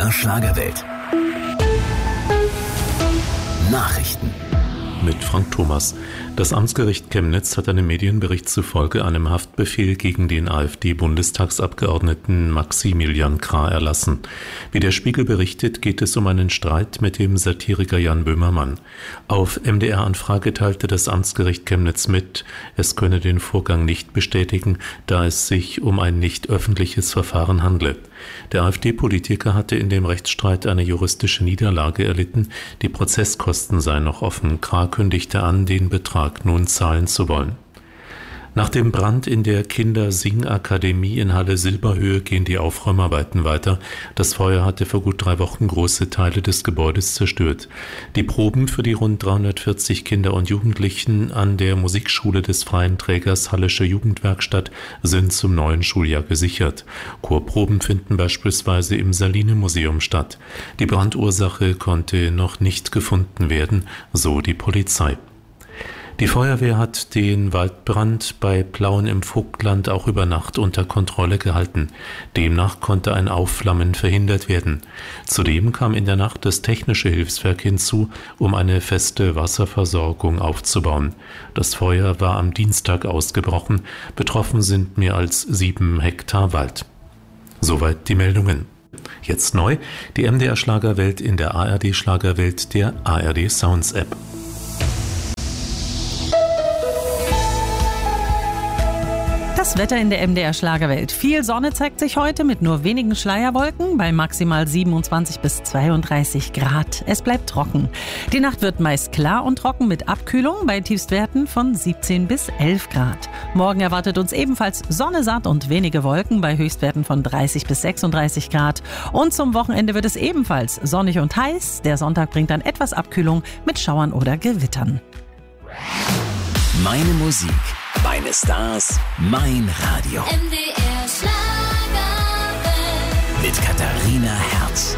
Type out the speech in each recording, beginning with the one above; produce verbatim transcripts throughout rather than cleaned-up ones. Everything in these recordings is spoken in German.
R Schlagerwelt. Nachrichten. Mit Frank Thomas. Das Amtsgericht Chemnitz hat einem Medienbericht zufolge einen Haftbefehl gegen den AfD-Bundestagsabgeordneten Maximilian Krah erlassen. Wie der Spiegel berichtet, geht es um einen Streit mit dem Satiriker Jan Böhmermann. Auf M D R-Anfrage teilte das Amtsgericht Chemnitz mit, es könne den Vorgang nicht bestätigen, da es sich um ein nicht öffentliches Verfahren handle. Der AfD-Politiker hatte in dem Rechtsstreit eine juristische Niederlage erlitten, die Prozesskosten seien noch offen. Krah kündigte an, den Betrag nun zahlen zu wollen. Nach dem Brand in der Kindersingakademie in Halle Silberhöhe gehen die Aufräumarbeiten weiter. Das Feuer hatte vor gut drei Wochen große Teile des Gebäudes zerstört. Die Proben für die rund dreihundertvierzig Kinder und Jugendlichen an der Musikschule des freien Trägers Hallische Jugendwerkstatt sind zum neuen Schuljahr gesichert. Chorproben finden beispielsweise im Saline-Museum statt. Die Brandursache konnte noch nicht gefunden werden, so die Polizei. Die Feuerwehr hat den Waldbrand bei Plauen im Vogtland auch über Nacht unter Kontrolle gehalten. Demnach konnte ein Aufflammen verhindert werden. Zudem kam in der Nacht das technische Hilfswerk hinzu, um eine feste Wasserversorgung aufzubauen. Das Feuer war am Dienstag ausgebrochen. Betroffen sind mehr als sieben Hektar Wald. Soweit die Meldungen. Jetzt neu, die M D R Schlagerwelt in der A R D Schlagerwelt der A R D Sounds App. Das Wetter in der M D R Schlagerwelt. Viel Sonne zeigt sich heute mit nur wenigen Schleierwolken bei maximal siebenundzwanzig bis zweiunddreißig Grad. Es bleibt trocken. Die Nacht wird meist klar und trocken mit Abkühlung bei Tiefstwerten von siebzehn bis elf Grad. Morgen erwartet uns ebenfalls Sonne, satt und wenige Wolken bei Höchstwerten von dreißig bis sechsunddreißig Grad. Und zum Wochenende wird es ebenfalls sonnig und heiß. Der Sonntag bringt dann etwas Abkühlung mit Schauern oder Gewittern. Meine Musik, meine Stars, mein Radio. M D R Schlagerwelt. Mit Katharina Herz.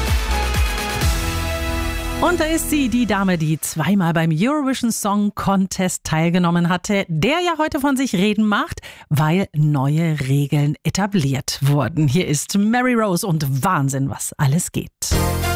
Und da ist sie, die Dame, die zweimal beim Eurovision Song Contest teilgenommen hatte, der ja heute von sich reden macht, weil neue Regeln etabliert wurden. Hier ist Mary Rose und Wahnsinn, was alles geht.